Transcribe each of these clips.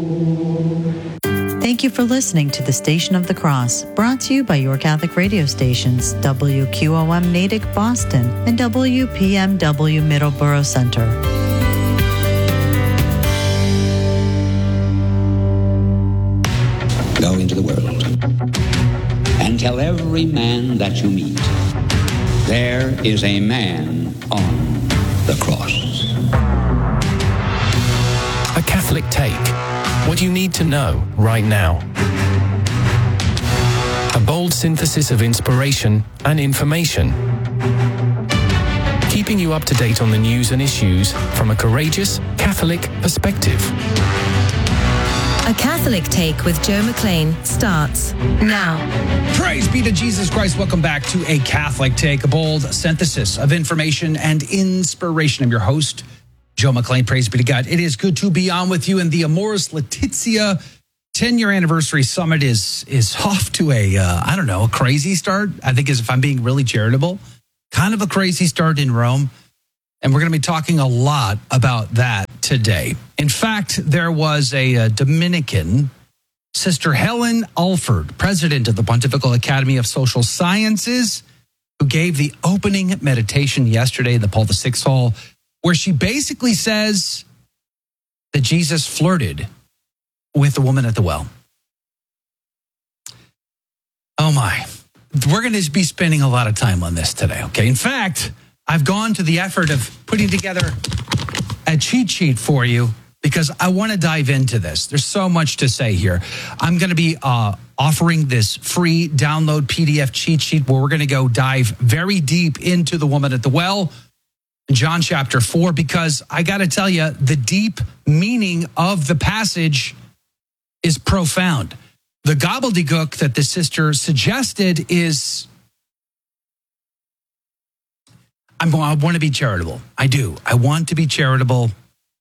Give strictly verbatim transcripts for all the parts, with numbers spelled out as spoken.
Thank you for listening to the Station of the Cross, brought to you by your Catholic radio stations, W Q O M Natick, Boston, and W P M W Middleborough Center. Go into the world and tell every man that you meet, there is a man on the cross. A Catholic Take. What you need to know right now. A bold synthesis of inspiration and information. Keeping you up to date on the news and issues from a courageous Catholic perspective. A Catholic Take with Joe McLean starts now. Praise be to Jesus Christ. Welcome back to A Catholic Take, a bold synthesis of information and inspiration. I'm your host, Joe McLean. Praise be to God. It is good to be on with you. And the Amoris Laetitia ten-year anniversary summit is is off to a, uh, I don't know, a crazy start. I think, as if I'm being really charitable, kind of a crazy start in Rome. And we're going to be talking a lot about that today. In fact, there was a, a Dominican, Sister Helen Alford, president of the Pontifical Academy of Social Sciences, who gave the opening meditation yesterday in the Paul the Sixth Hall, where she basically says that Jesus flirted with the woman at the well. Oh my. We're going to be spending a lot of time on this today, okay? In fact, I've gone to the effort of putting together a cheat sheet for you because I want to dive into this. There's so much to say here. I'm going to be uh, offering this free download P D F cheat sheet where we're going to go dive very deep into the woman at the well, John chapter four, because I got to tell you, the deep meaning of the passage is profound. The gobbledygook that the sister suggested is, I'm, I want to be charitable. I do. I want to be charitable.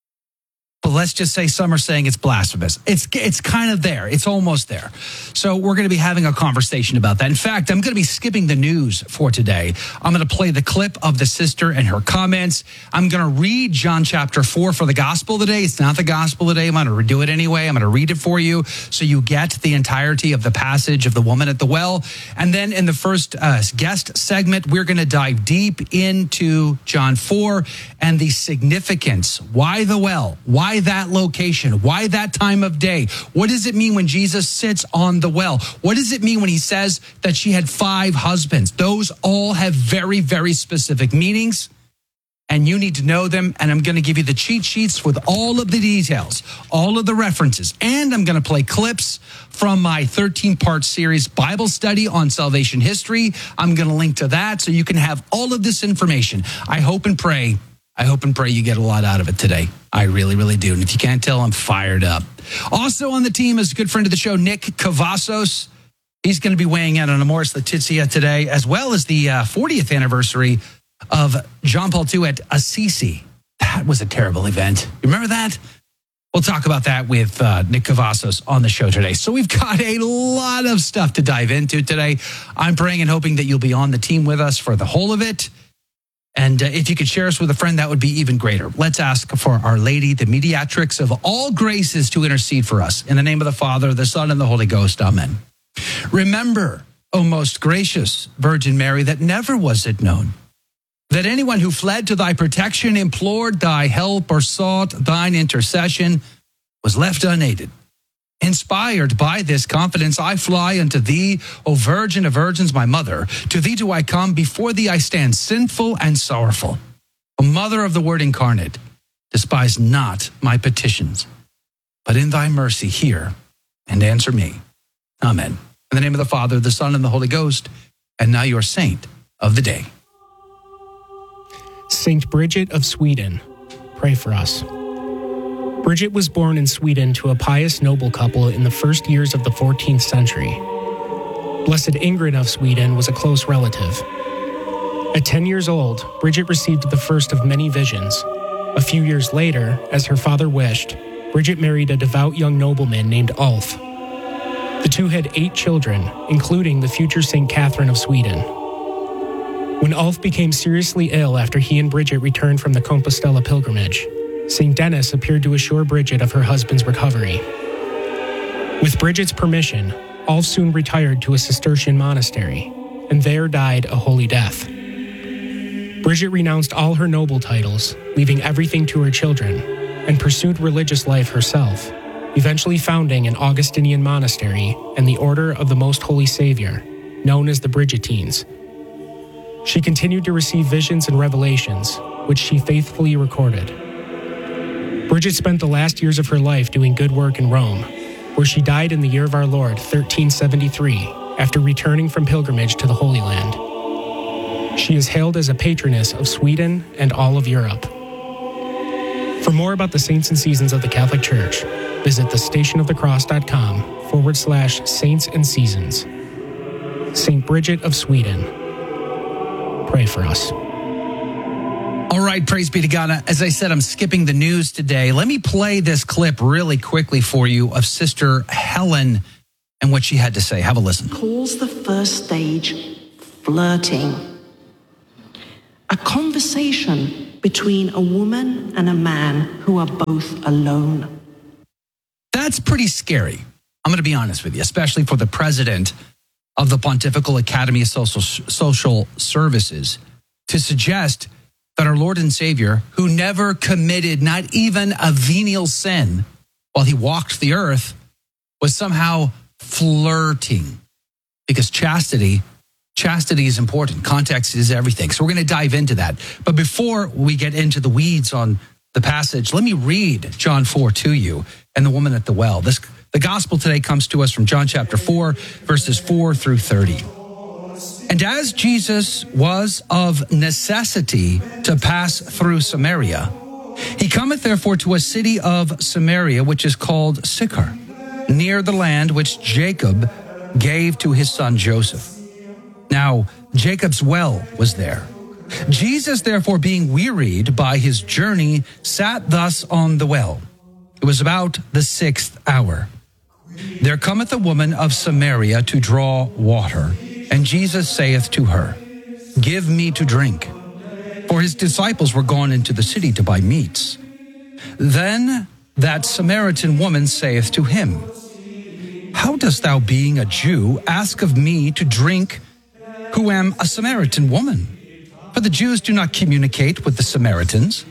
But let's just say some are saying it's blasphemous. It's it's kind of there. It's almost there. So we're going to be having a conversation about that. In fact, I'm going to be skipping the news for today. I'm going to play the clip of the sister and her comments. I'm going to read John chapter four for the gospel today. It's not the gospel today. I'm going to do it anyway. I'm going to read it for you so you get the entirety of the passage of the woman at the well. And then in the first uh, guest segment, we're going to dive deep into John four and the significance. Why the well? Why that location? Why that time of day? What does it mean when Jesus sits on the well? What does it mean when he says that she had five husbands? Those all have very, very specific meanings, and you need to know them. And I'm going to give you the cheat sheets with all of the details, all of the references, and I'm going to play clips from my thirteen-part series Bible study on salvation history. I'm going to link to that so you can have all of this information. I hope and pray I hope and pray you get a lot out of it today. I really, really do. And if you can't tell, I'm fired up. Also on the team is a good friend of the show, Nick Cavazos. He's going to be weighing in on Amoris Laetitia today, as well as the uh, fortieth anniversary of John Paul the Second at Assisi. That was a terrible event. You remember that? We'll talk about that with uh, Nick Cavazos on the show today. So we've got a lot of stuff to dive into today. I'm praying and hoping that you'll be on the team with us for the whole of it. And uh, if you could share us with a friend, that would be even greater. Let's ask for Our Lady, the mediatrix of all graces, to intercede for us. In the name of the Father, the Son, and the Holy Ghost. Amen. Remember, O most gracious Virgin Mary, that never was it known that anyone who fled to thy protection, implored thy help, or sought thine intercession was left unaided. Inspired by this confidence, I fly unto thee, O Virgin of Virgins, my mother. To thee do I come, before thee I stand sinful and sorrowful. O Mother of the Word incarnate, despise not my petitions, but in thy mercy hear and answer me. Amen. In the name of the Father, the Son, and the Holy Ghost, and now your saint of the day. Saint Bridget of Sweden, pray for us. Bridget was born in Sweden to a pious noble couple in the first years of the fourteenth century. Blessed Ingrid of Sweden was a close relative. At ten years old, Bridget received the first of many visions. A few years later, as her father wished, Bridget married a devout young nobleman named Ulf. The two had eight children, including the future Saint Catherine of Sweden. When Ulf became seriously ill after he and Bridget returned from the Compostela pilgrimage, Saint Denis appeared to assure Bridget of her husband's recovery. With Bridget's permission, Ulf soon retired to a Cistercian monastery, and there died a holy death. Bridget renounced all her noble titles, leaving everything to her children, and pursued religious life herself, eventually founding an Augustinian monastery and the Order of the Most Holy Savior, known as the Bridgetines. She continued to receive visions and revelations, which she faithfully recorded. Bridget spent the last years of her life doing good work in Rome, where she died in the year of our Lord, thirteen seventy-three, after returning from pilgrimage to the Holy Land. She is hailed as a patroness of Sweden and all of Europe. For more about the saints and seasons of the Catholic Church, visit thestationofthecross.com forward slash saints and seasons. Saint Bridget of Sweden, pray for us. All right, praise be to God. As I said, I'm skipping the news today. Let me play this clip really quickly for you of Sister Helen and what she had to say. Have a listen. Calls the first stage flirting. A conversation between a woman and a man who are both alone. That's pretty scary. I'm going to be honest with you, especially for the president of the Pontifical Academy of Social, Social Services, to suggest that our Lord and Savior, who never committed not even a venial sin while he walked the earth, was somehow flirting. Because chastity, chastity is important. Context is everything. So we're going to dive into that. But before we get into the weeds on the passage, let me read John four to you and the woman at the well. This, the gospel today comes to us from John chapter four, verses four through thirty. And as Jesus was of necessity to pass through Samaria, he cometh therefore to a city of Samaria, which is called Sychar, near the land which Jacob gave to his son Joseph. Now, Jacob's well was there. Jesus, therefore, being wearied by his journey, sat thus on the well. It was about the sixth hour. There cometh a woman of Samaria to draw water. And Jesus saith to her, Give me to drink. For his disciples were gone into the city to buy meats. Then that Samaritan woman saith to him, How dost thou, being a Jew, ask of me to drink, who am a Samaritan woman? For the Jews do not communicate with the Samaritans.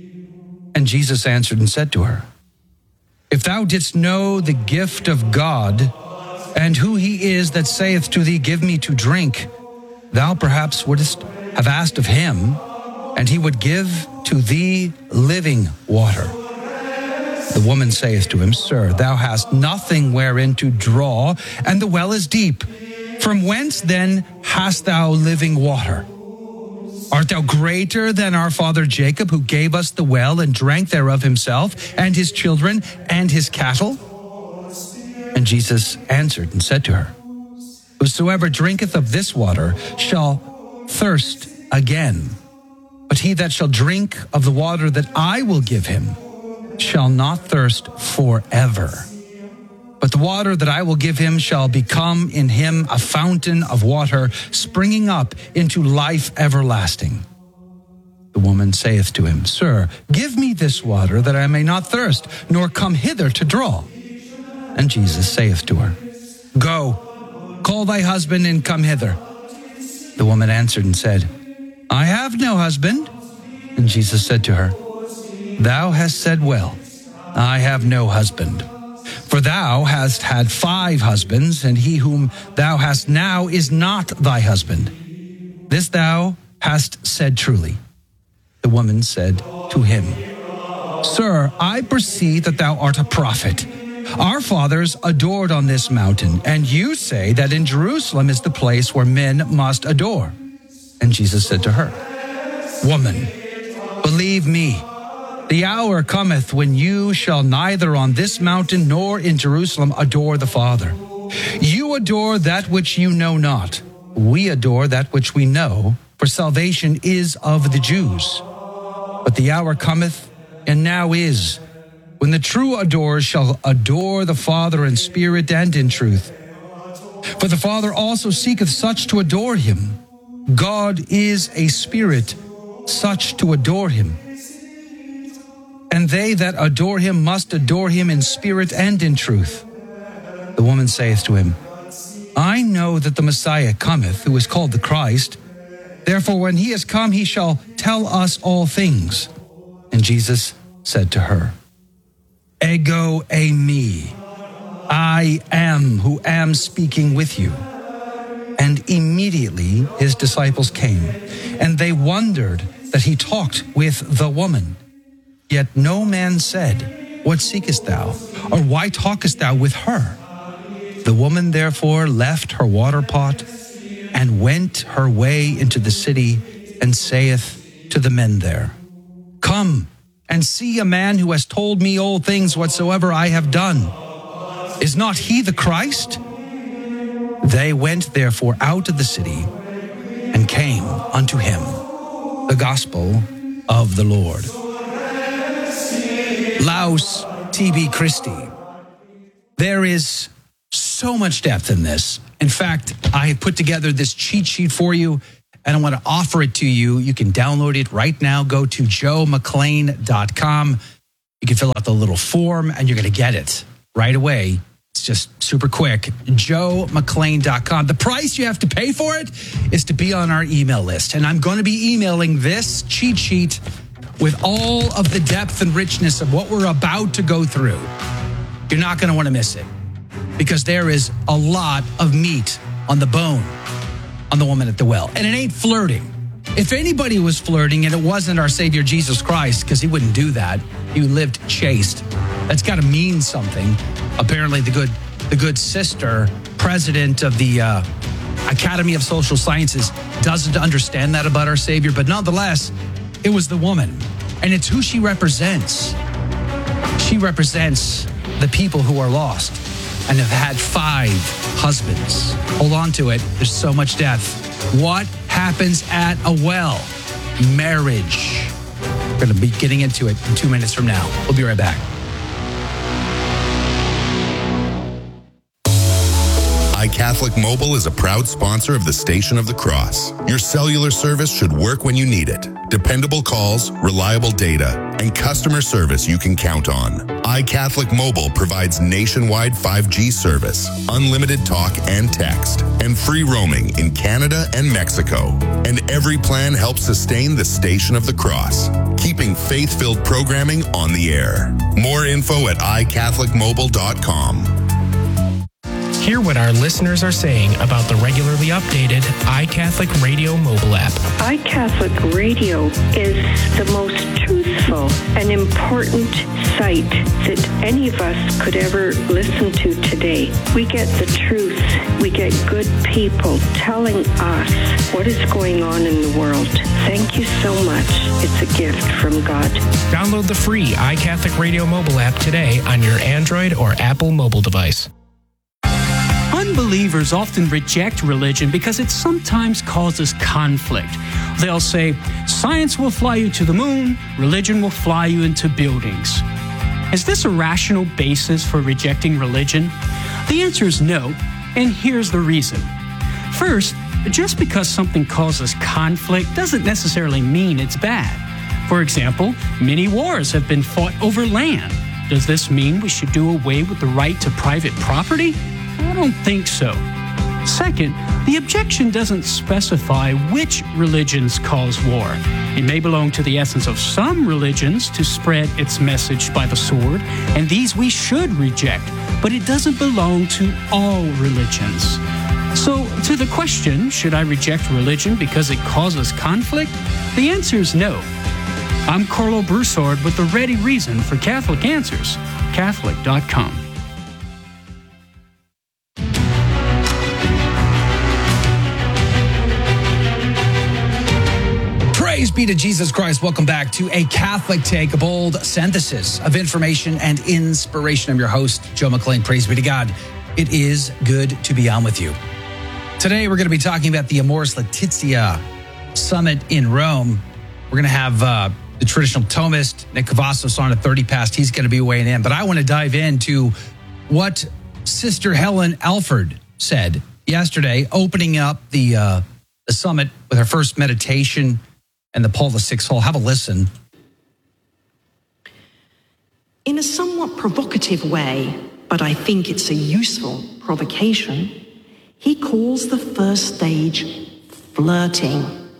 And Jesus answered and said to her, If thou didst know the gift of God, and who he is that saith to thee, Give me to drink, thou perhaps wouldst have asked of him, and he would give to thee living water. The woman saith to him, Sir, thou hast nothing wherein to draw, and the well is deep. From whence then hast thou living water? Art thou greater than our father Jacob, who gave us the well and drank thereof himself, and his children, and his cattle? And Jesus answered and said to her, Whosoever drinketh of this water shall thirst again. But he that shall drink of the water that I will give him shall not thirst forever. But the water that I will give him shall become in him a fountain of water springing up into life everlasting. The woman saith to him, Sir, give me this water that I may not thirst, nor come hither to draw. And Jesus saith to her, Go, call thy husband and come hither. The woman answered and said, I have no husband. And Jesus said to her, Thou hast said well, I have no husband. For thou hast had five husbands, and he whom thou hast now is not thy husband. This thou hast said truly. The woman said to him, Sir, I perceive that thou art a prophet. Our fathers adored on this mountain, and you say that in Jerusalem is the place where men must adore. And Jesus said to her, Woman, believe me, the hour cometh when you shall neither on this mountain nor in Jerusalem adore the Father. You adore that which you know not. We adore that which we know, for salvation is of the Jews. But the hour cometh, and now is, when the true adorers shall adore the Father in spirit and in truth. For the Father also seeketh such to adore him. God is a spirit, such to adore him. And they that adore him must adore him in spirit and in truth. The woman saith to him, I know that the Messiah cometh, who is called the Christ. Therefore, when he is come, he shall tell us all things. And Jesus said to her, Ego eimi, I am who am speaking with you. And immediately his disciples came, and they wondered that he talked with the woman. Yet no man said, What seekest thou? Or why talkest thou with her? The woman therefore left her water pot and went her way into the city and saith to the men there, Come and see a man who has told me all things whatsoever I have done. Is not he the Christ? They went therefore out of the city and came unto him. The gospel of the Lord. Laus tibi Christi. There is so much depth in this. In fact, I have put together this cheat sheet for you, and I want to offer it to you. You can download it right now. Go to joe mcclain dot com. You can fill out the little form, and you're going to get it right away. It's just super quick. joe mcclain dot com. The price you have to pay for it is to be on our email list. And I'm going to be emailing this cheat sheet with all of the depth and richness of what we're about to go through. You're not going to want to miss it, because there is a lot of meat on the bone on the woman at the well. And it ain't flirting. If anybody was flirting, and it wasn't our Savior Jesus Christ, because he wouldn't do that. He lived chaste. That's got to mean something. Apparently, the good the good sister, president of the uh, Academy of Social Sciences, doesn't understand that about our Savior. But nonetheless, it was the woman. And it's who she represents. She represents the people who are lost and have had five husbands. Hold on to it. There's so much depth. What happens at a well? Marriage. We're going to be getting into it in two minutes from now. We'll be right back. iCatholic Mobile is a proud sponsor of the Station of the Cross. Your cellular service should work when you need it. Dependable calls, reliable data, and customer service you can count on. iCatholic Mobile provides nationwide five G service, unlimited talk and text, and free roaming in Canada and Mexico. And every plan helps sustain the Station of the Cross, keeping faith-filled programming on the air. More info at i catholic mobile dot com. Hear what our listeners are saying about the regularly updated iCatholic Radio mobile app. iCatholic Radio is the most truthful and important site that any of us could ever listen to today. We get the truth. We get good people telling us what is going on in the world. Thank you so much. It's a gift from God. Download the free iCatholic Radio mobile app today on your Android or Apple mobile device. Unbelievers often reject religion because it sometimes causes conflict. They'll say, science will fly you to the moon, religion will fly you into buildings. Is this a rational basis for rejecting religion? The answer is no, and here's the reason. First, just because something causes conflict doesn't necessarily mean it's bad. For example, many wars have been fought over land. Does this mean we should do away with the right to private property? I don't think so. Second, the objection doesn't specify which religions cause war. It may belong to the essence of some religions to spread its message by the sword, and these we should reject, but it doesn't belong to all religions. So, to the question, should I reject religion because it causes conflict? The answer is no. I'm Carlo Broussard with the ready reason for Catholic Answers, Catholic dot com. Praise be to Jesus Christ. Welcome back to A Catholic Take, a bold synthesis of information and inspiration. I'm your host, Joe McClain. Praise be to God. It is good to be on with you. Today, we're going to be talking about the Amoris Laetitia Summit in Rome. We're going to have uh, the traditional Thomist, Nick Cavazos, on at thirty past. He's going to be weighing in. But I want to dive into what Sister Helen Alford said yesterday, opening up the, uh, the summit with her first meditation and the Paul the Sixth Hall. Have a listen. In a somewhat provocative way, but I think it's a useful provocation, he calls the first stage flirting.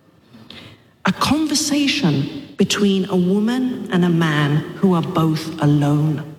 A conversation between a woman and a man who are both alone.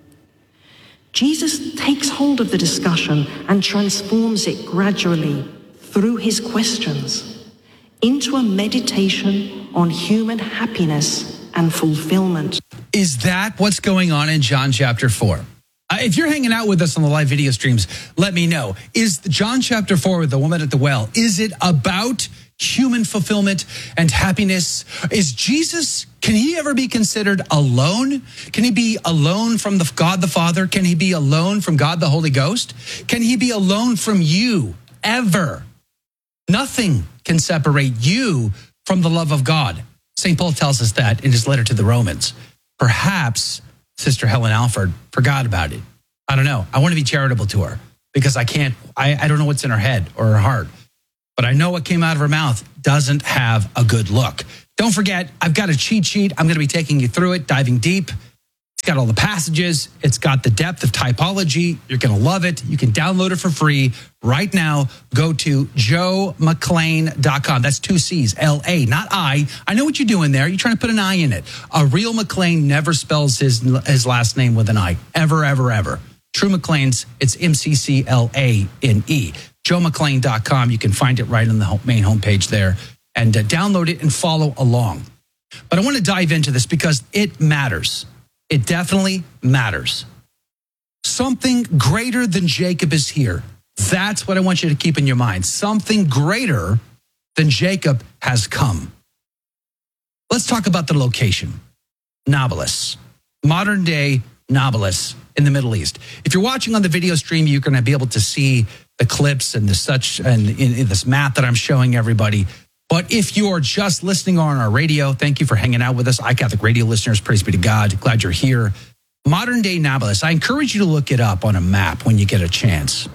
Jesus takes hold of the discussion and transforms it gradually through his questions into a meditation on human happiness and fulfillment. Is that what's going on in John chapter four? Uh, if you're hanging out with us on the live video streams, let me know. Is John chapter four with the woman at the well, is it about human fulfillment and happiness? Is Jesus, can he ever be considered alone? Can he be alone from the God the Father? Can he be alone from God the Holy Ghost? Can he be alone from you ever? Nothing can separate you from the love of God. Saint Paul tells us that in his letter to the Romans. Perhaps Sister Helen Alford forgot about it. I don't know. I want to be charitable to her because I can't, I, I don't know what's in her head or her heart. But I know what came out of her mouth doesn't have a good look. Don't forget, I've got a cheat sheet. I'm going to be taking you through it, diving deep. It's got all the passages. It's got the depth of typology. You're going to love it. You can download it for free right now. Go to joe mcclain dot com. That's two C's, L A, not I. I know what you're doing there. You're trying to put an I in it. A real McClain never spells his, his last name with an I. Ever, ever, ever. True McClain's, it's M C C L A N E. joe mcclain dot com. You can find it right on the main homepage there and uh, download it and follow along. But I want to dive into this because it matters. It definitely matters. Something greater than Jacob is here. That's what I want you to keep in your mind. Something greater than Jacob has come. Let's talk about the location. Nablus, modern day Nablus in the Middle East. If you're watching on the video stream, you're going to be able to see the clips and the such and in, in this map that I'm showing everybody. But if you're just listening on our radio, thank you for hanging out with us. iCatholic Radio listeners, praise be to God. Glad you're here. Modern day Nablus. I encourage you to look it up on a map when you get a chance.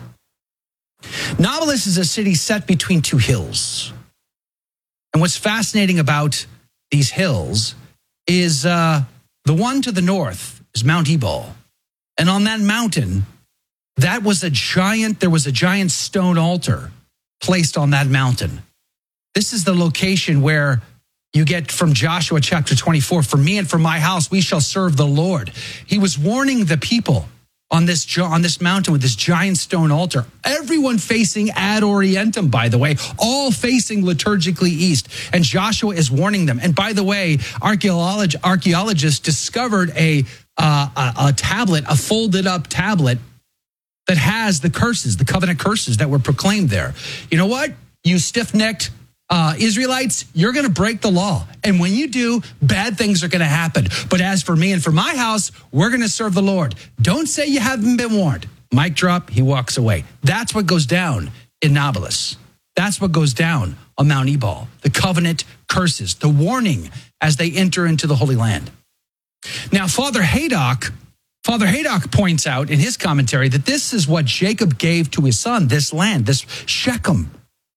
Nablus is a city set between two hills. And what's fascinating about these hills is uh, the one to the north is Mount Ebal. And on that mountain, that was a giant, there was a giant stone altar placed on that mountain. This is the location where you get from Joshua chapter twenty-four, for me and for my house, we shall serve the Lord. He was warning the people on this, on this mountain with this giant stone altar, everyone facing ad orientem, by the way, all facing liturgically east. And Joshua is warning them. And by the way, archaeolog- archaeologists discovered a, uh, a, a tablet, a folded up tablet that has the curses, the covenant curses that were proclaimed there. You know what? You stiff-necked Uh, Israelites, you're going to break the law. And when you do, bad things are going to happen. But as for me and for my house, we're going to serve the Lord. Don't say you haven't been warned. Mic drop, he walks away. That's what goes down in Nablus. That's what goes down on Mount Ebal. The covenant curses, the warning as they enter into the Holy Land. Now, Father Haydock, Father Haydock points out in his commentary that this is what Jacob gave to his son, this land, this Shechem.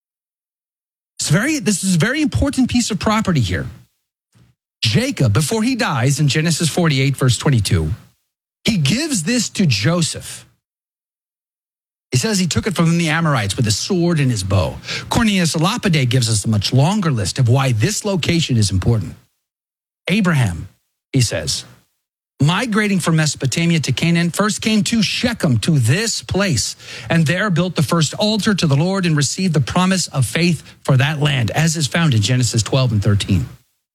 It's very, this is a very important piece of property here. Jacob, before he dies in Genesis forty-eight, verse twenty-two, he gives this to Joseph. He says he took it from the Amorites with a sword and his bow. Cornelius Lapide gives us a much longer list of why this location is important. Abraham, he says, migrating from Mesopotamia to Canaan, first came to Shechem, to this place, and there built the first altar to the Lord and received the promise of faith for that land, as is found in Genesis twelve and thirteen.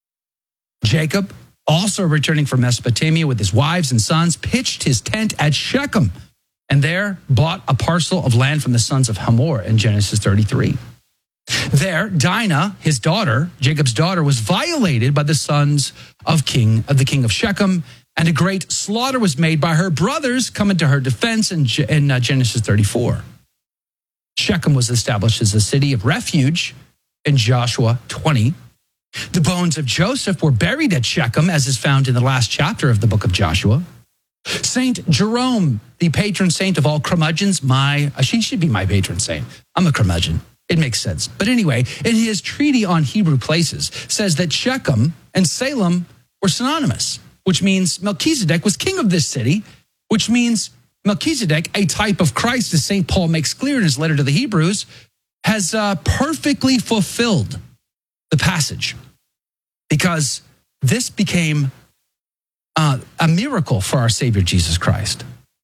Jacob, also returning from Mesopotamia with his wives and sons, pitched his tent at Shechem, and there bought a parcel of land from the sons of Hamor in Genesis thirty-three. There, Dinah, his daughter, Jacob's daughter, was violated by the sons of king of the king of Shechem, and a great slaughter was made by her brothers coming to her defense in, in uh, Genesis thirty-four. Shechem was established as a city of refuge in Joshua twenty. The bones of Joseph were buried at Shechem, as is found in the last chapter of the book of Joshua. Saint Jerome, the patron saint of all curmudgeons, my, uh, she should be my patron saint. I'm a curmudgeon. It makes sense. But anyway, in his treatise on Hebrew places, says that Shechem and Salem were synonymous, which means Melchizedek was king of this city, which means Melchizedek, a type of Christ, as Saint Paul makes clear in his letter to the Hebrews, has uh, perfectly fulfilled the passage, because this became uh, a miracle for our Savior Jesus Christ.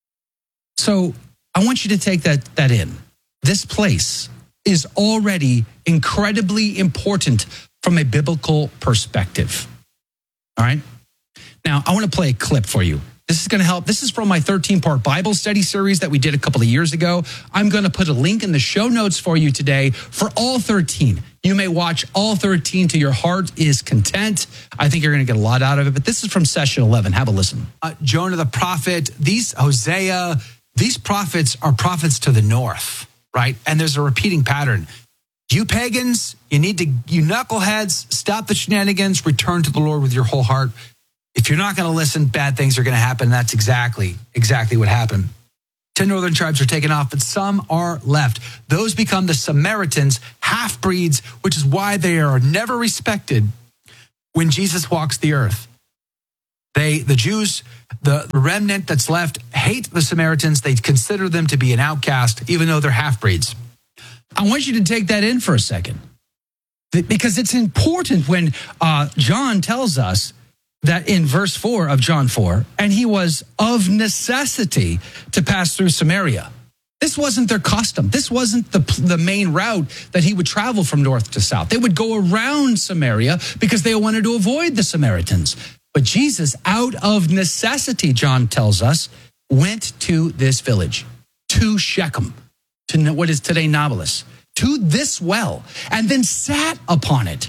So I want you to take that, that in. This place is already incredibly important from a biblical perspective. All right? Now, I want to play a clip for you. This is going to help. This is from my thirteen-part Bible study series that we did a couple of years ago. I'm going to put a link in the show notes for you today for all thirteen. You may watch all thirteen to your heart is content. I think you're going to get a lot out of it, but this is from session eleven. Have a listen. Uh, Jonah the prophet, these Hosea, these prophets are prophets to the north, right? And there's a repeating pattern. You pagans, you need to, you knuckleheads, stop the shenanigans, return to the Lord with your whole heart. If you're not going to listen, bad things are going to happen. That's exactly, exactly what happened. Ten northern tribes are taken off, but some are left. Those become the Samaritans, half-breeds, which is why they are never respected when Jesus walks the earth. They, the Jews, the remnant that's left, hate the Samaritans. They consider them to be an outcast, even though they're half-breeds. I want you to take that in for a second, because it's important when uh, John tells us that in verse four of John four, and he was of necessity to pass through Samaria. This wasn't their custom. This wasn't the, the main route that he would travel from north to south. They would go around Samaria because they wanted to avoid the Samaritans. But Jesus, out of necessity, John tells us, went to this village, to Shechem, to what is today Nablus, to this well, and then sat upon it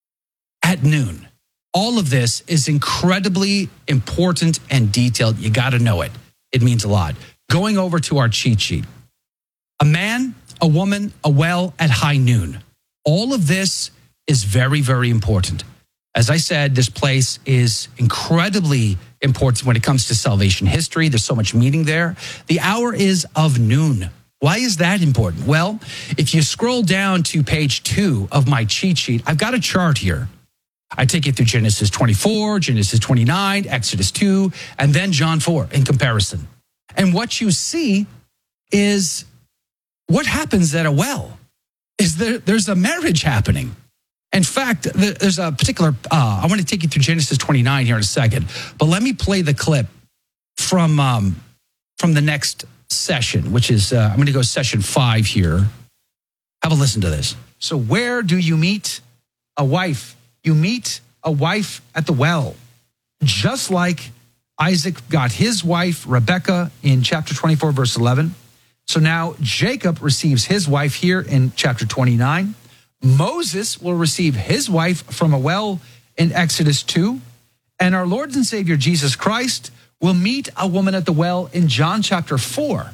at noon. All of this is incredibly important and detailed. You got to know it. It means a lot. Going over to our cheat sheet. A man, a woman, a well at high noon. All of this is very, very important. As I said, this place is incredibly important when it comes to salvation history. There's so much meaning there. The hour is of noon. Why is that important? Well, if you scroll down to page two of my cheat sheet, I've got a chart here. I take you through Genesis twenty-four, Genesis twenty-nine, Exodus two, and then John four in comparison. And what you see is what happens at a well is there, there's a marriage happening. In fact, there's a particular, uh, I want to take you through Genesis twenty-nine here in a second, but let me play the clip from, um, from the next session, which is, uh, I'm going to go session five here. Have a listen to this. So where do you meet a wife? You meet a wife at the well, just like Isaac got his wife, Rebekah, in chapter twenty-four, verse eleven. So now Jacob receives his wife here in chapter twenty-nine. Moses will receive his wife from a well in Exodus two. And our Lord and Savior Jesus Christ will meet a woman at the well in John chapter four.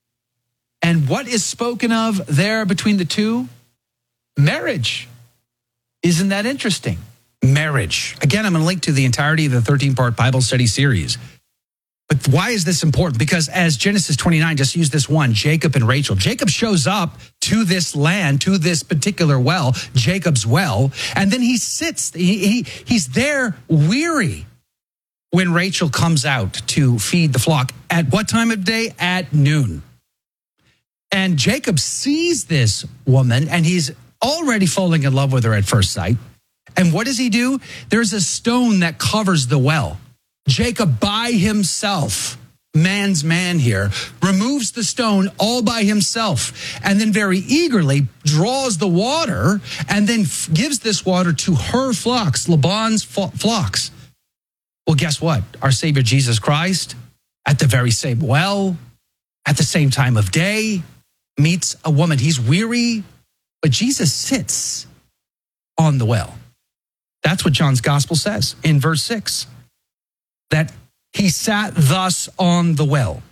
And what is spoken of there between the two? Marriage. Isn't that interesting? Marriage. Again, I'm going to link to the entirety of the thirteen-part Bible study series. But why is this important? Because as Genesis twenty-nine, just use this one, Jacob and Rachel. Jacob shows up to this land, to this particular well, Jacob's well, and then he sits, he, he he's there weary when Rachel comes out to feed the flock. At what time of day? At noon. And Jacob sees this woman, and he's already falling in love with her at first sight. And what does he do? There's a stone that covers the well. Jacob by himself, man's man here, removes the stone all by himself and then very eagerly draws the water and then gives this water to her flocks, Laban's flocks. Well, guess what? Our Savior Jesus Christ, at the very same well, at the same time of day, meets a woman. He's weary, but Jesus sits on the well. That's what John's gospel says in verse six, that he sat thus on the well.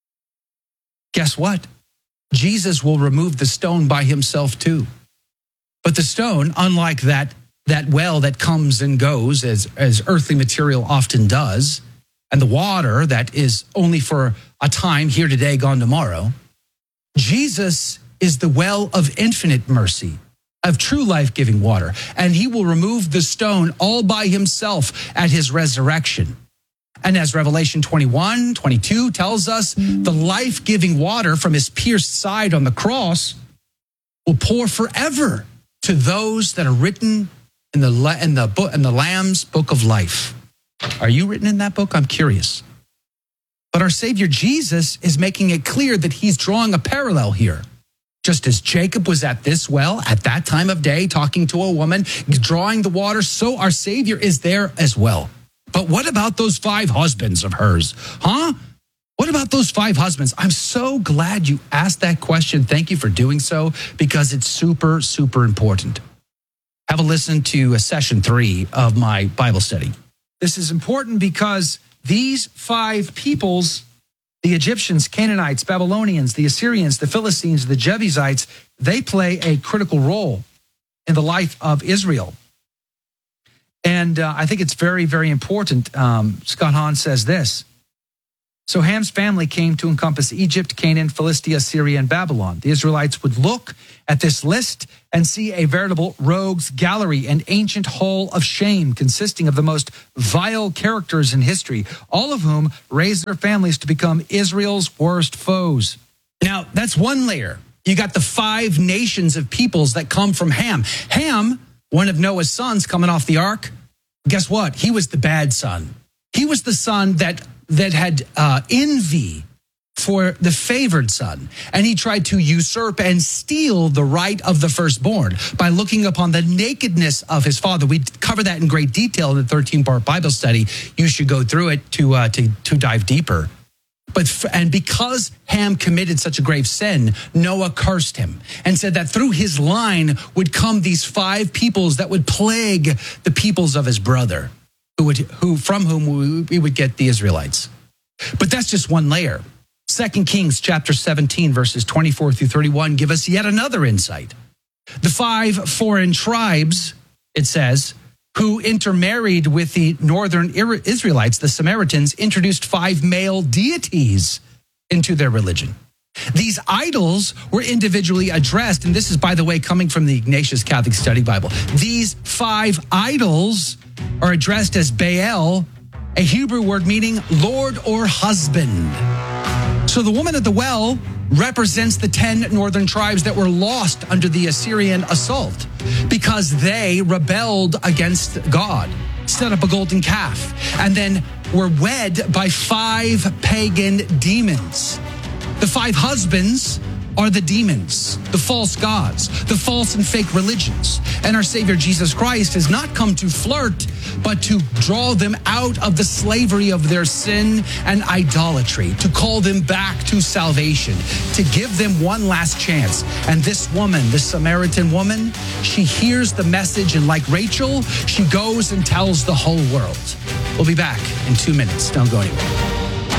Guess what? Jesus will remove the stone by himself too. But the stone, unlike that, that well that comes and goes as, as earthly material often does, and the water that is only for a time, here today, gone tomorrow, Jesus is the well of infinite mercy, of true life-giving water. And he will remove the stone all by himself at his resurrection. And as Revelation twenty-one, twenty-two tells us, the life-giving water from his pierced side on the cross will pour forever to those that are written in the in the book in the Lamb's book of life. Are you written in that book? I'm curious. But our Savior Jesus is making it clear that he's drawing a parallel here. Just as Jacob was at this well at that time of day, talking to a woman, drawing the water, so our Savior is there as well. But what about those five husbands of hers? Huh? What about those five husbands? I'm so glad you asked that question. Thank you for doing so, because it's super, super important. Have a listen to session three of my Bible study. This is important because these five peoples, the Egyptians, Canaanites, Babylonians, the Assyrians, the Philistines, the Jebusites, they play a critical role in the life of Israel. And uh, I think it's very, very important. Um, Scott Hahn says this. So Ham's family came to encompass Egypt, Canaan, Philistia, Syria, and Babylon. The Israelites would look at this list and see a veritable rogues gallery, an ancient hall of shame consisting of the most vile characters in history, all of whom raised their families to become Israel's worst foes. Now, that's one layer. You got the five nations of peoples that come from Ham. Ham, one of Noah's sons coming off the ark, guess what? He was the bad son. He was the son that that had uh, envy for the favored son. And he tried to usurp and steal the right of the firstborn by looking upon the nakedness of his father. We cover that in great detail in the thirteen-part Bible study. You should go through it to uh, to, to dive deeper. But and because Ham committed such a grave sin, Noah cursed him and said that through his line would come these five peoples that would plague the peoples of his brother, who would who from whom we would get the Israelites. But that's just one layer. Second Kings chapter seventeen, verses twenty-four through thirty-one give us yet another insight. The five foreign tribes, it says, who intermarried with the northern Israelites, the Samaritans, introduced five male deities into their religion. These idols were individually addressed, and this is, by the way, coming from the Ignatius Catholic Study Bible. These five idols are addressed as Baal, a Hebrew word meaning Lord or husband. So the woman at the well represents the ten northern tribes that were lost under the Assyrian assault because they rebelled against God, set up a golden calf, and then were wed by five pagan demons. The five husbands are the demons, the false gods, the false and fake religions. And our Savior Jesus Christ has not come to flirt, but to draw them out of the slavery of their sin and idolatry, to call them back to salvation, to give them one last chance. And this woman, this Samaritan woman, she hears the message, and like Rachel, she goes and tells the whole world. We'll be back in two minutes. Don't go anywhere.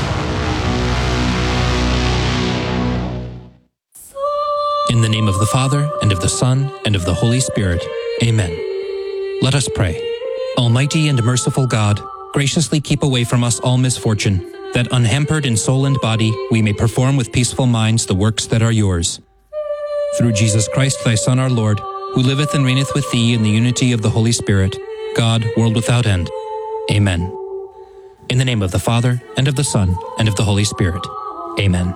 In the name of the Father, and of the Son, and of the Holy Spirit. Amen. Let us pray. Almighty and merciful God, graciously keep away from us all misfortune, that unhampered in soul and body, we may perform with peaceful minds the works that are yours. Through Jesus Christ, thy Son, our Lord, who liveth and reigneth with thee in the unity of the Holy Spirit, God, world without end. Amen. In the name of the Father, and of the Son, and of the Holy Spirit. Amen.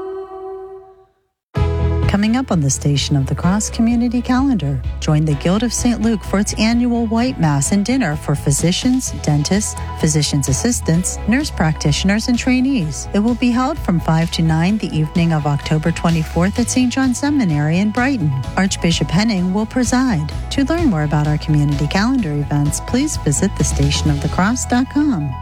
Coming up on the Station of the Cross community calendar, join the Guild of Saint Luke for its annual White Mass and dinner for physicians, dentists, physician's assistants, nurse practitioners, and trainees. It will be held from five to nine the evening of October twenty-fourth at Saint John's Seminary in Brighton. Archbishop Henning will preside. To learn more about our community calendar events, please visit the station of the cross dot com.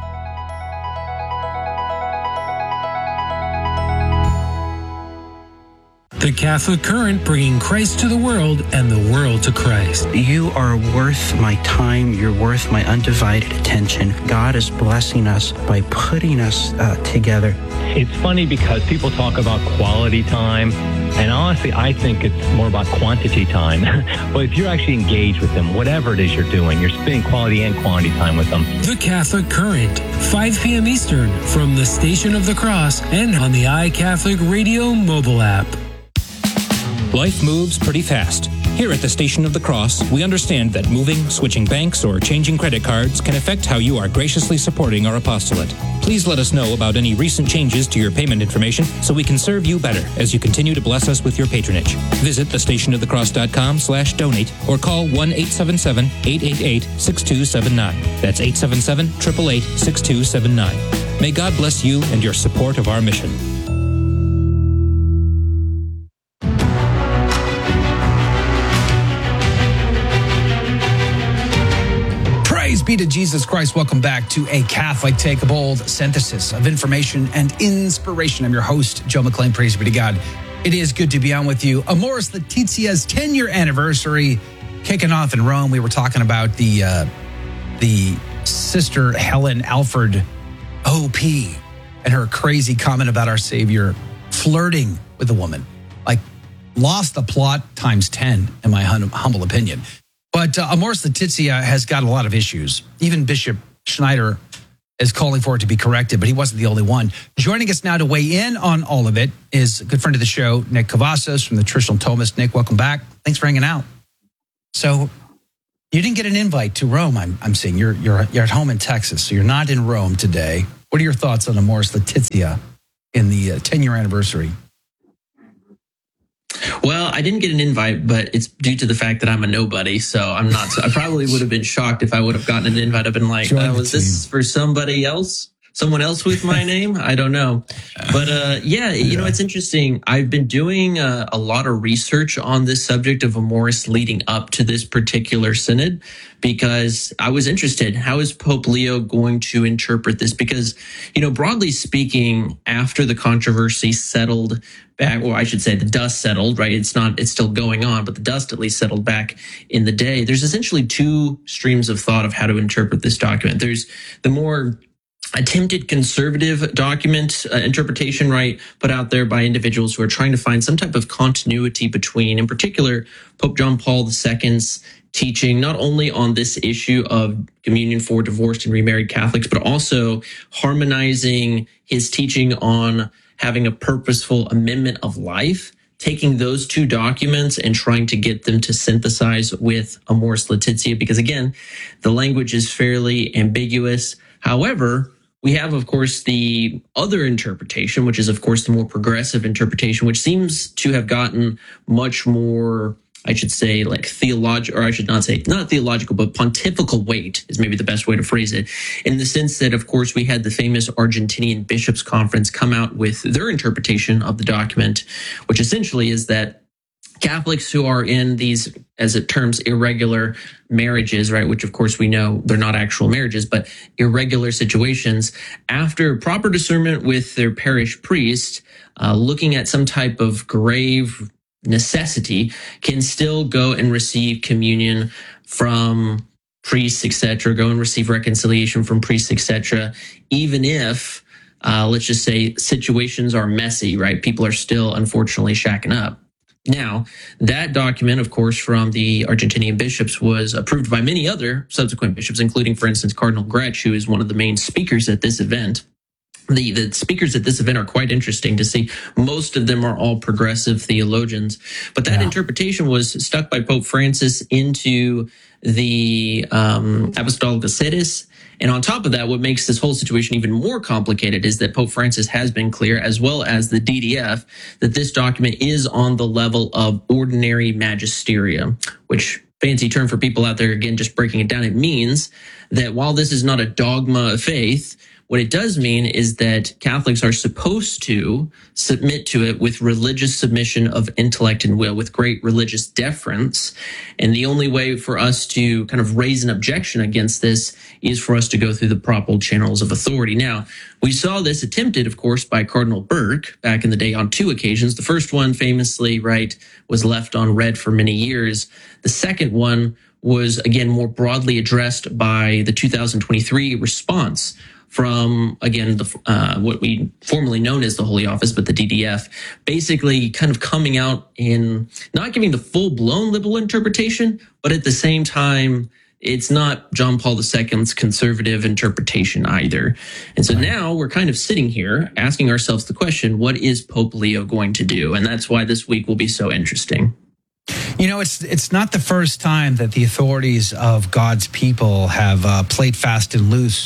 The Catholic Current, bringing Christ to the world and the world to Christ. You are worth my time. You're worth my undivided attention. God is blessing us by putting us uh, together. It's funny because people talk about quality time, and honestly, I think it's more about quantity time. But if you're actually engaged with them, whatever it is you're doing, you're spending quality and quantity time with them. The Catholic Current, five p.m. Eastern, from the Station of the Cross and on the iCatholic Radio mobile app. Life moves pretty fast. Here at the Station of the Cross, we understand that moving, switching banks, or changing credit cards can affect how you are graciously supporting our apostolate. Please let us know about any recent changes to your payment information so we can serve you better as you continue to bless us with your patronage. Visit thestationofthecross.com slash donate or call one eight seven seven, eight eight eight, six two seven nine. That's eight seven seven, eight eight eight, six two seven nine. May God bless you and your support of our mission. Praise be to Jesus Christ. Welcome back to A Catholic Take, a bold synthesis of information and inspiration. I'm your host, Joe McClain. Praise be to God. It is good to be on with you. Amoris Laetitia's ten-year anniversary kicking off in Rome. We were talking about the uh, the Sister Helen Alford O P and her crazy comment about our Savior flirting with a woman. Like, lost the plot times ten, in my hum- humble opinion. But uh, Amoris Laetitia has got a lot of issues. Even Bishop Schneider is calling for it to be corrected, but he wasn't the only one. Joining us now to weigh in on all of it is a good friend of the show, Nick Cavazos from the Traditional Thomist. Nick, welcome back. Thanks for hanging out. So you didn't get an invite to Rome, I'm, I'm seeing. You're, you're, you're at home in Texas, so you're not in Rome today. What are your thoughts on Amoris Laetitia in the uh, ten-year anniversary? Well, I didn't get an invite, but it's due to the fact that I'm a nobody. So I'm not, I probably would have been shocked if I would have gotten an invite. I've been like, uh, was this for somebody else? Someone else with my name? I don't know. But uh, yeah, you know, it's interesting. I've been doing uh, a lot of research on this subject of Amoris leading up to this particular synod because I was interested. How is Pope Leo going to interpret this? Because, you know, broadly speaking, after the controversy settled back, or I should say the dust settled, right? It's not, it's still going on, but the dust at least settled back in the day. There's essentially two streams of thought of how to interpret this document. There's the more attempted conservative document uh, interpretation, right, put out there by individuals who are trying to find some type of continuity between, in particular, Pope John Paul the Second's teaching, not only on this issue of communion for divorced and remarried Catholics, but also harmonizing his teaching on having a purposeful amendment of life, taking those two documents and trying to get them to synthesize with Amoris Laetitia, because again, the language is fairly ambiguous. However, we have, of course, the other interpretation, which is, of course, the more progressive interpretation, which seems to have gotten much more, I should say, like theological, or I should not say, not theological, but pontifical weight is maybe the best way to phrase it, in the sense that, of course, we had the famous Argentinian Bishops' Conference come out with their interpretation of the document, which essentially is that Catholics who are in these, as it terms, irregular marriages, right, which of course we know they're not actual marriages, but irregular situations, after proper discernment with their parish priest, uh, looking at some type of grave necessity, can still go and receive communion from priests, et cetera, go and receive reconciliation from priests, et cetera, even if, uh, let's just say, situations are messy, right? People are still, unfortunately, shacking up. Now, that document, of course, from the Argentinian bishops was approved by many other subsequent bishops, including, for instance, Cardinal Gretsch, who is one of the main speakers at this event. The, the speakers at this event are quite interesting to see. Most of them are all progressive theologians. But that yeah. interpretation was stuck by Pope Francis into the um, Apostolica Sedis. And on top of that, what makes this whole situation even more complicated is that Pope Francis has been clear, as well as the D D F, that this document is on the level of ordinary magisterium, which, fancy term for people out there, again, just breaking it down, it means that while this is not a dogma of faith, what it does mean is that Catholics are supposed to submit to it with religious submission of intellect and will, with great religious deference. And the only way for us to kind of raise an objection against this is for us to go through the proper channels of authority. Now, we saw this attempted, of course, by Cardinal Burke back in the day on two occasions. The first one, famously, right, was left unread for many years. The second one was, again, more broadly addressed by the two thousand twenty-three response from, again, the, uh, what we formerly known as the Holy Office, but the D D F, basically kind of coming out in not giving the full-blown liberal interpretation, but at the same time, it's not John Paul the Second's conservative interpretation either. And so now we're kind of sitting here asking ourselves the question, what is Pope Leo going to do? And that's why this week will be so interesting. You know, it's it's not the first time that the authorities of God's people have uh, played fast and loose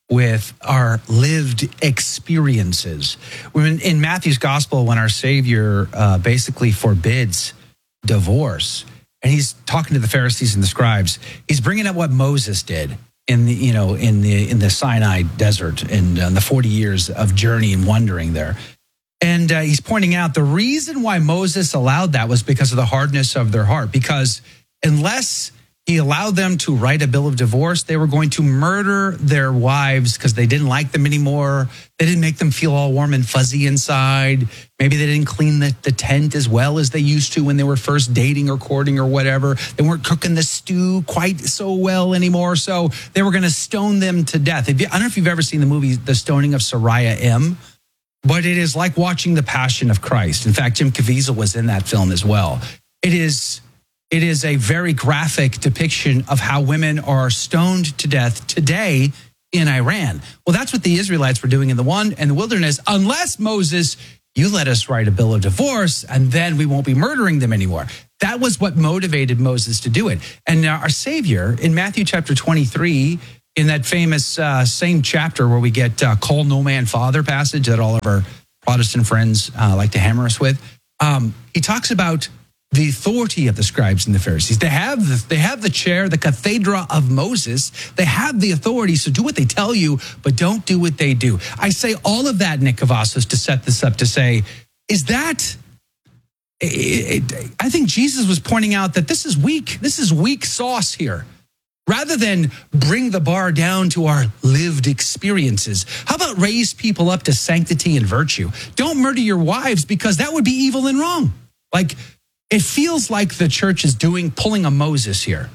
with our lived experiences. When in Matthew's gospel, when our Savior uh, basically forbids divorce, and he's talking to the Pharisees and the scribes, he's bringing up what Moses did in the, you know, in the in the Sinai desert and uh, the forty years of journey and wandering there. And uh, he's pointing out the reason why Moses allowed that was because of the hardness of their heart. Because unless he allowed them to write a bill of divorce, they were going to murder their wives because they didn't like them anymore. They didn't make them feel all warm and fuzzy inside. Maybe they didn't clean the, the tent as well as they used to when they were first dating or courting or whatever. They weren't cooking the stew quite so well anymore. So they were going to stone them to death. If you, I don't know if you've ever seen the movie The Stoning of Soraya M., but it is like watching The Passion of Christ. In fact, Jim Caviezel was in that film as well. It is... It is a very graphic depiction of how women are stoned to death today in Iran. Well, that's what the Israelites were doing in the one and the wilderness. Unless, Moses, you let us write a bill of divorce, and then we won't be murdering them anymore. That was what motivated Moses to do it. And our Savior, in Matthew chapter twenty-three, in that famous uh, same chapter where we get uh, call no man father passage that all of our Protestant friends uh, like to hammer us with, um, he talks about the authority of the scribes and the Pharisees. They have the, they have the chair, the cathedra of Moses. They have the authority, so do what they tell you, but don't do what they do. I say all of that, Nick Cavazos, to set this up to say, is that... It, it, I think Jesus was pointing out that this is weak. This is weak sauce here. Rather than bring the bar down to our lived experiences, how about raise people up to sanctity and virtue? Don't murder your wives because that would be evil and wrong. Like... It feels like the church is doing, pulling a Moses here.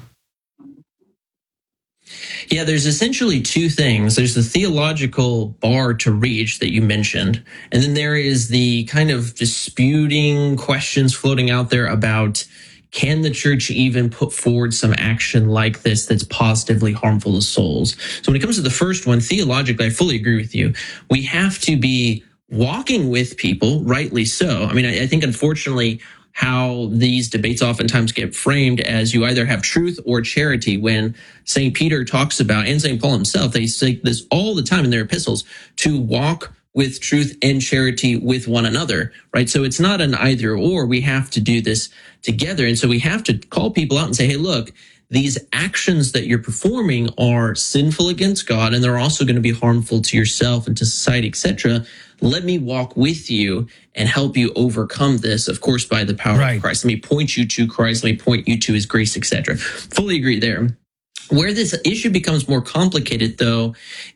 Yeah, there's essentially two things. There's the theological bar to reach that you mentioned, and then there is the kind of disputing questions floating out there about, can the church even put forward some action like this that's positively harmful to souls? So when it comes to the first one, theologically, I fully agree with you. We have to be walking with people, rightly so. I mean, I, I think, unfortunately, how these debates oftentimes get framed as you either have truth or charity, when Saint Peter talks about, and Saint Paul himself, they say this all the time in their epistles, to walk with truth and charity with one another, right? So it's not an either or. We have to do this together. And so we have to call people out and say, hey, look, these actions that you're performing are sinful against God, and they're also going to be harmful to yourself and to society, et cetera. Let me walk with you and help you overcome this, of course, by the power right. of Christ. Let me point you to Christ. Let me point you to his grace, et cetera. Fully agree there. Where this issue becomes more complicated, though,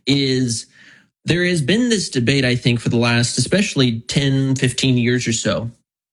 is there has been this debate, I think, for the last, especially ten, fifteen years or so,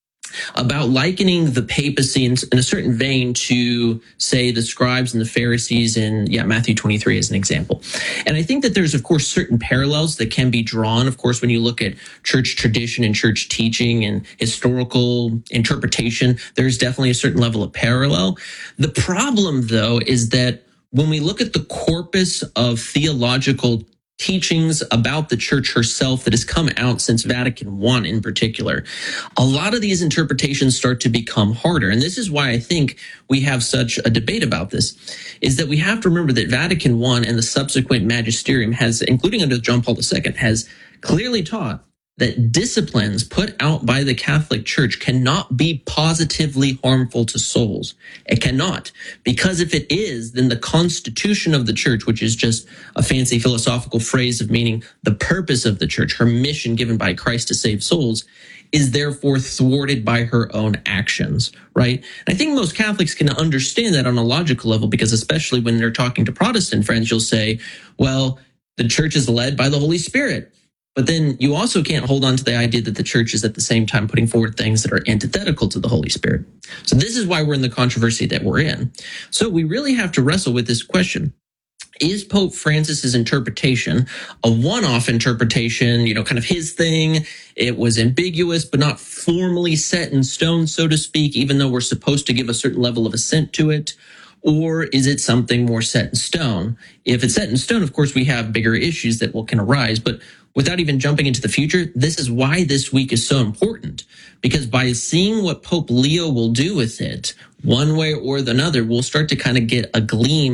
about likening the papacy in, in a certain vein to, say, the scribes and the Pharisees in, yeah, Matthew twenty-three as an example. And I think that there's, of course, certain parallels that can be drawn. Of course, when you look at church tradition and church teaching and historical interpretation, there's definitely a certain level of parallel. The problem, though, is that when we look at the corpus of theological teachings about the church herself that has come out since Vatican One in particular, a lot of these interpretations start to become harder. And this is why I think we have such a debate about this, is that we have to remember that Vatican One and the subsequent magisterium has, including under John Paul the Second, has clearly taught that disciplines put out by the Catholic Church cannot be positively harmful to souls. It cannot. Because if it is, then the constitution of the church, which is just a fancy philosophical phrase of meaning the purpose of the church, her mission given by Christ to save souls, is therefore thwarted by her own actions, right? And I think most Catholics can understand that on a logical level, because especially when they're talking to Protestant friends, you'll say, well, the church is led by the Holy Spirit. But then you also can't hold on to the idea that the church is at the same time putting forward things that are antithetical to the Holy Spirit. So this is why we're in the controversy that we're in. So we really have to wrestle with this question. Is Pope Francis's interpretation a one-off interpretation, you know, kind of his thing? It was ambiguous, but not formally set in stone, so to speak, even though we're supposed to give a certain level of assent to it? Or is it something more set in stone? If it's set in stone, of course, we have bigger issues that will can arise, but without even jumping into the future, this is why this week is so important. Because by seeing what Pope Leo will do with it, one way or the other, we'll start to kind of get a gleam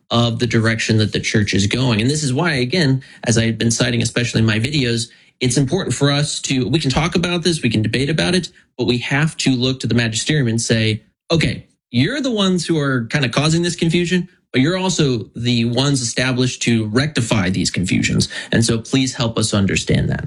of the direction that the church is going. And this is why, again, as I've been citing, especially in my videos, it's important for us to, we can talk about this, we can debate about it, but we have to look to the magisterium and say, okay, you're the ones who are kind of causing this confusion, but you're also the ones established to rectify these confusions. And so please help us understand that.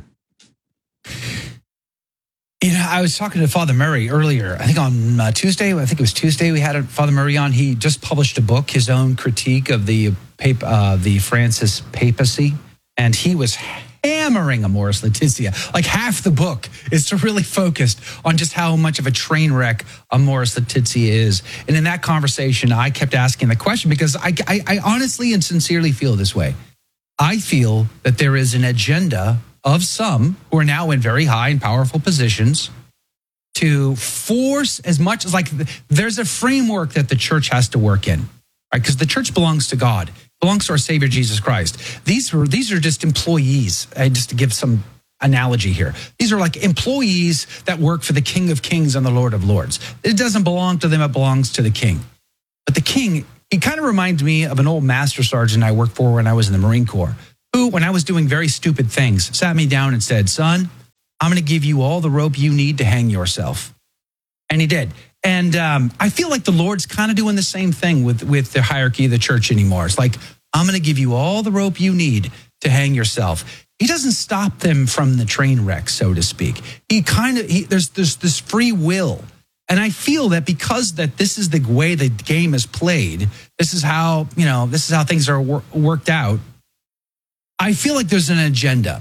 You know, I was talking to Father Murray earlier, I think on uh, Tuesday, I think it was Tuesday, we had Father Murray on. He just published a book, his own critique of the pap- uh, the Francis papacy, and he was hammering Amoris Laetitia. Like half the book is to really focused on just how much of a train wreck Amoris Laetitia is. And in that conversation, I kept asking the question because I, I, I honestly and sincerely feel this way. I feel that there is an agenda of some who are now in very high and powerful positions to force as much as like there's a framework that the church has to work in, right? Because the church belongs to God, belongs to our Savior Jesus Christ. These are these are just employees. Uh, just to give some analogy here, these are like employees that work for the King of Kings and the Lord of Lords. It doesn't belong to them; it belongs to the King. But the King, he kind of reminds me of an old master sergeant I worked for when I was in the Marine Corps, who, when I was doing very stupid things, sat me down and said, son, I'm going to give you all the rope you need to hang yourself. And he did. And um, I feel like the Lord's kind of doing the same thing with, with the hierarchy of the church anymore. It's like, I'm going to give you all the rope you need to hang yourself. He doesn't stop them from the train wreck, so to speak. He kind of, he, there's, there's this free will. And I feel that because that this is the way the game is played, this is how, you know, this is how things are wor- worked out. I feel like there's an agenda.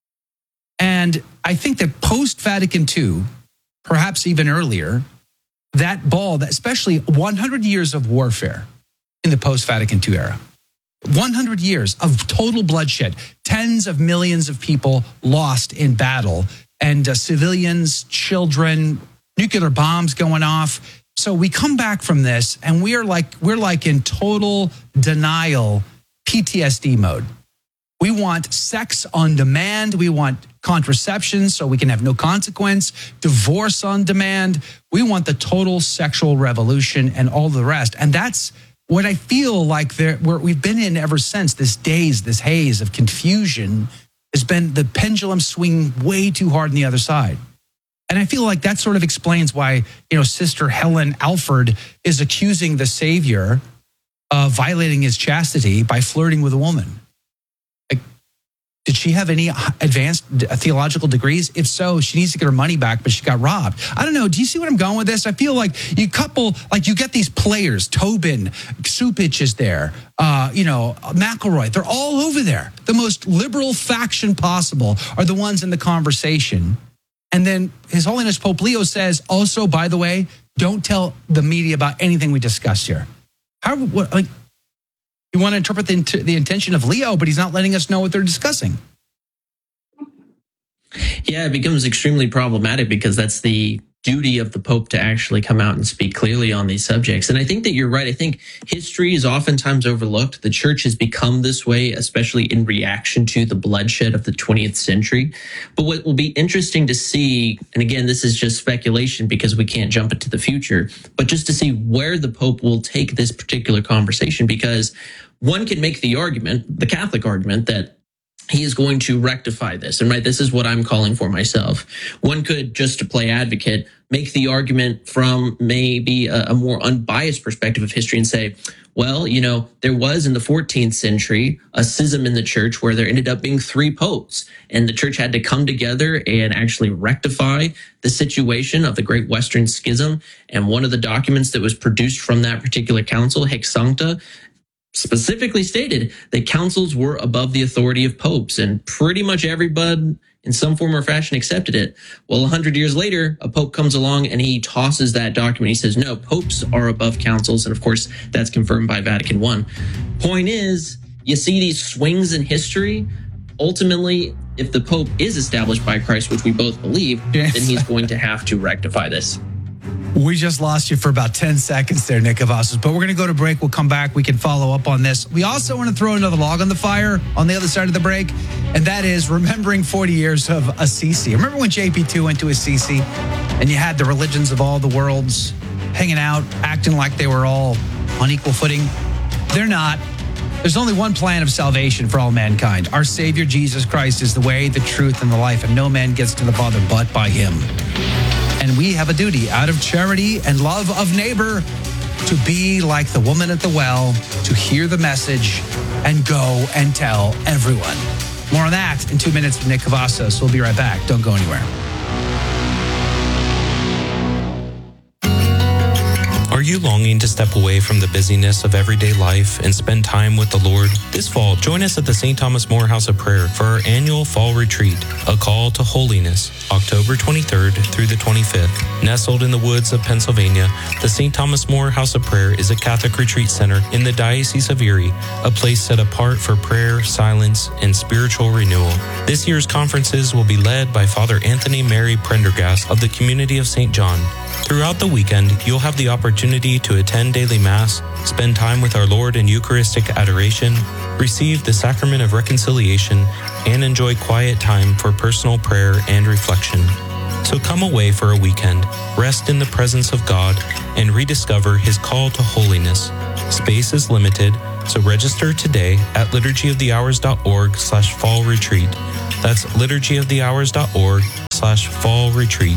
And I think that post-Vatican Two, perhaps even earlier, that ball, that especially one hundred years of warfare in the post-Vatican Two era, one hundred years of total bloodshed, tens of millions of people lost in battle, and uh, civilians, children, nuclear bombs going off. So we come back from this and we are like, we're like in total denial, P T S D mode. We want sex on demand. We want contraception so we can have no consequence, divorce on demand. We want the total sexual revolution and all the rest. And that's what I feel like there, where we've been in ever since. This daze, this haze of confusion has been the pendulum swinging way too hard on the other side. And I feel like that sort of explains why, you know, Sister Helen Alford is accusing the Savior of violating his chastity by flirting with a woman. Did she have any advanced theological degrees? If so, she needs to get her money back, but she got robbed. I don't know. Do you see what I'm going with this? I feel like you couple, like you get these players, Tobin, Supich is there, uh, you know, McElroy. They're all over there. The most liberal faction possible are the ones in the conversation. And then His Holiness Pope Leo says, also, by the way, don't tell the media about anything we discussed here. How, what, like, you want to interpret the, the intention of Leo, but he's not letting us know what they're discussing. Yeah, it becomes extremely problematic because that's the duty of the Pope to actually come out and speak clearly on these subjects. And I think that you're right. I think history is oftentimes overlooked. The church has become this way, especially in reaction to the bloodshed of the twentieth century. But what will be interesting to see, and again, this is just speculation because we can't jump into the future, but just to see where the Pope will take this particular conversation, because one can make the argument, the Catholic argument, that he is going to rectify this. And right, this is what I'm calling for myself. One could, just to play advocate, make the argument from maybe a, a more unbiased perspective of history and say, well, you know, there was in the fourteenth century a schism in the church where there ended up being three popes, and the church had to come together and actually rectify the situation of the Great Western Schism. And one of the documents that was produced from that particular council, Hic Sancta, specifically stated that councils were above the authority of popes, and pretty much everybody in some form or fashion accepted it. Well, a hundred years later, a pope comes along and he tosses that document. He says, no, popes are above councils. And of course, that's confirmed by Vatican One. Point is, you see these swings in history. Ultimately, if the pope is established by Christ, which we both believe, yes, then he's going to have to rectify this. We just lost you for about ten seconds there, Nick Cavazos, but we're going to go to break. We'll come back. We can follow up on this. We also want to throw another log on the fire on the other side of the break, and that is remembering forty years of Assisi. Remember when J P two went to Assisi and you had the religions of all the worlds hanging out, acting like they were all on equal footing? They're not. There's only one plan of salvation for all mankind. Our Savior, Jesus Christ, is the way, the truth, and the life, and no man gets to the Father but by him. And we have a duty out of charity and love of neighbor to be like the woman at the well, to hear the message and go and tell everyone. More on that in two minutes with Nick Cavazos. We'll be right back. Don't go anywhere. Are you longing to step away from the busyness of everyday life and spend time with the Lord? This fall, join us at the Saint Thomas More House of Prayer for our annual fall retreat, A Call to Holiness, October twenty-third through the twenty-fifth. Nestled in the woods of Pennsylvania, the Saint Thomas More House of Prayer is a Catholic retreat center in the Diocese of Erie, a place set apart for prayer, silence, and spiritual renewal. This year's conferences will be led by Father Anthony Mary Prendergast of the Community of Saint John. Throughout the weekend, you'll have the opportunity to attend daily Mass, spend time with our Lord in Eucharistic adoration, receive the Sacrament of Reconciliation, and enjoy quiet time for personal prayer and reflection. So come away for a weekend, rest in the presence of God, and rediscover His call to holiness. Space is limited, so register today at liturgyofthehours.org slash fall retreat. That's liturgyofthehours.org slash fall retreat.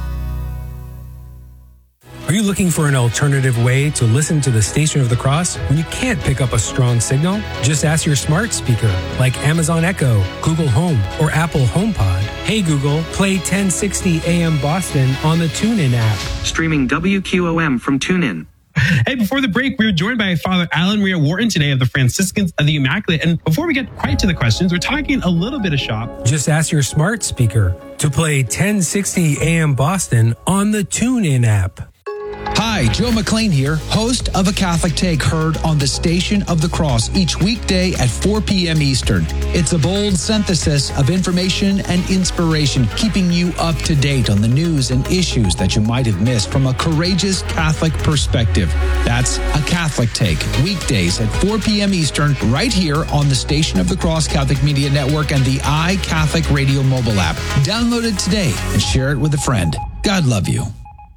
Are you looking for an alternative way to listen to the Station of the Cross when you can't pick up a strong signal? Just ask your smart speaker like Amazon Echo, Google Home, or Apple HomePod. Hey Google, play ten sixty A M Boston on the TuneIn app. Streaming W Q O M from TuneIn. Hey, before the break, we were joined by Father Alan Maria Wharton today of the Franciscans of the Immaculate. And before we get quite to the questions, we're talking a little bit of shop. Just ask your smart speaker to play ten sixty A M Boston on the TuneIn app. Hi, Joe McLean here, host of A Catholic Take, heard on the Station of the Cross each weekday at four p.m. Eastern. It's a bold synthesis of information and inspiration, keeping you up to date on the news and issues that you might have missed from a courageous Catholic perspective. That's A Catholic Take, weekdays at four p.m. Eastern, right here on the Station of the Cross Catholic Media Network and the iCatholic Radio mobile app. Download it today and share it with a friend. God love you.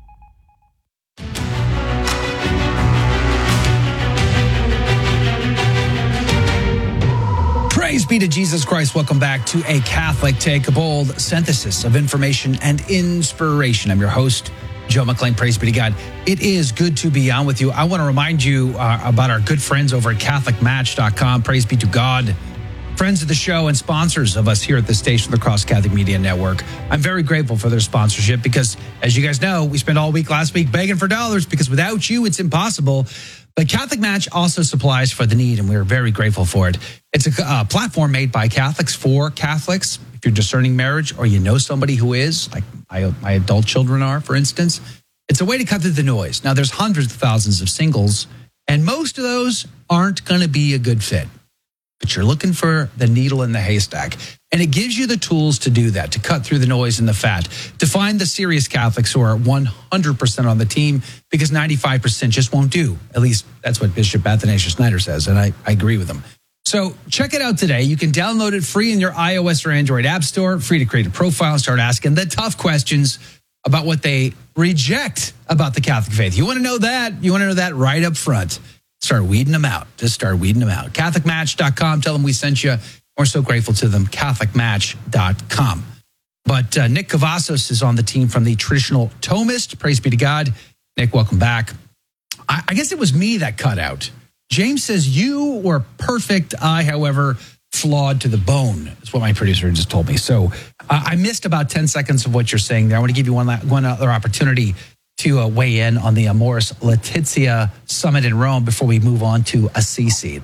Praise be to Jesus Christ. Welcome back to A Catholic Take, a bold synthesis of information and inspiration. I'm your host, Joe McLean. Praise be to God. It is good to be on with you. I want to remind you uh, about our good friends over at Catholic Match dot com. Praise be to God. Friends of the show and sponsors of us here at the Station of the Cross Catholic Media Network. I'm very grateful for their sponsorship because, as you guys know, we spent all week last week begging for dollars because without you, it's impossible. But Catholic Match also supplies for the need, and we're very grateful for it. It's a uh, platform made by Catholics for Catholics. If you're discerning marriage or you know somebody who is, like my, my adult children are, for instance, it's a way to cut through the noise. Now, there's hundreds of thousands of singles, and most of those aren't going to be a good fit. But you're looking for the needle in the haystack. And it gives you the tools to do that, to cut through the noise and the fat, to find the serious Catholics who are one hundred percent on the team because ninety-five percent just won't do. At least that's what Bishop Athanasius Schneider says, and I, I agree with him. So check it out today. You can download it free in your iOS or Android app store, free to create a profile and start asking the tough questions about what they reject about the Catholic faith. You want to know that? You want to know that right up front. Start weeding them out. Just start weeding them out. Catholic Match dot com. Tell them we sent you. We're so grateful to them. Catholic Match dot com. But uh, Nick Cavazos is on the team from the Traditional Thomist. Praise be to God. Nick, welcome back. I, I guess it was me that cut out. James says you were perfect. I, however, flawed to the bone. That's what my producer just told me. So uh, I missed about ten seconds of what you're saying there. I want to give you one, one other opportunity to uh, weigh in on the Amoris Laetitia Summit in Rome before we move on to Assisi.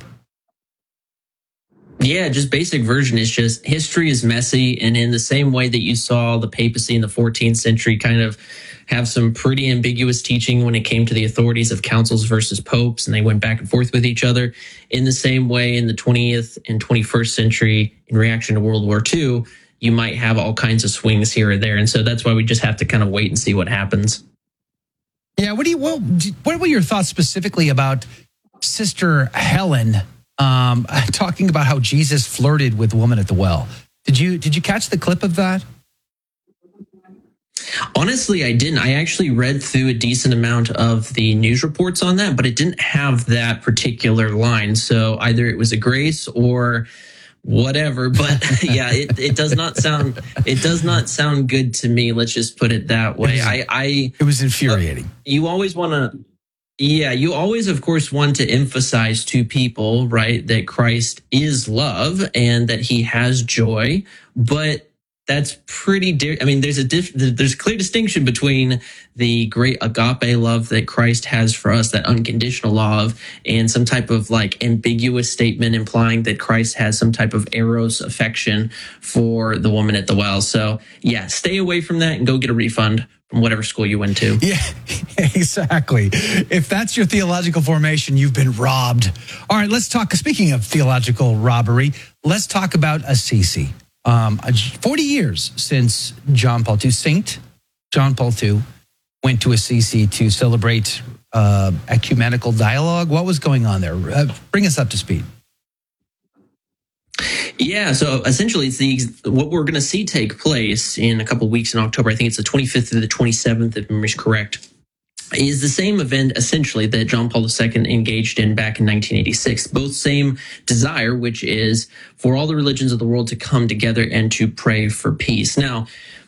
Yeah, just basic version is just history is messy. And in the same way that you saw the papacy in the fourteenth century kind of have some pretty ambiguous teaching when it came to the authorities of councils versus popes, and they went back and forth with each other. In the same way, in the twentieth and twenty-first century, in reaction to World War Two, you might have all kinds of swings here or there. And so that's why we just have to kind of wait and see what happens. Yeah, what do you what, what were your thoughts specifically about Sister Helen um, talking about how Jesus flirted with the woman at the well? Did you did you catch the clip of that? Honestly, I didn't. I actually read through a decent amount of the news reports on that, but it didn't have that particular line. So either it was a grace or whatever. But yeah, it, it does not sound it does not sound good to me. Let's just put it that way. It was, I, I it was infuriating. Uh, you always want to. Yeah, you always, of course, want to emphasize to people, right, that Christ is love and that he has joy, but that's pretty, di- I mean, there's a diff- there's a clear distinction between the great agape love that Christ has for us, that unconditional love, and some type of like ambiguous statement implying that Christ has some type of eros affection for the woman at the well. So yeah, stay away from that and go get a refund from whatever school you went to. Yeah, exactly. If that's your theological formation, you've been robbed. All right, let's talk. Speaking of theological robbery, let's talk about Assisi. Um, forty years since John Paul the Second, Saint John Paul the Second, went to Assisi to celebrate uh, ecumenical dialogue. What was going on there? Uh, bring us up to speed. Yeah, so essentially it's the what we're going to see take place in a couple of weeks in October. I think it's the twenty-fifth through the twenty-seventh, if memory is correct, is the same event essentially that John Paul the Second engaged in back in nineteen eighty-six. Both same desire, which is for all the religions of the world to come together and to pray for peace. Now,